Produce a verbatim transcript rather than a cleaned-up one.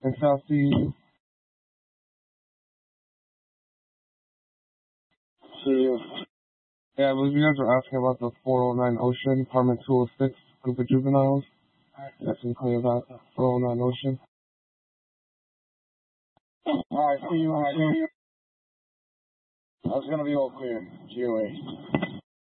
in Southeast. See you. Yeah, I believe you guys were asking about the four oh nine Ocean, apartment two oh six, group of juveniles. That's in clear that, four oh nine Ocean. Alright, see you when I hear you. That's gonna be all clear. G O A.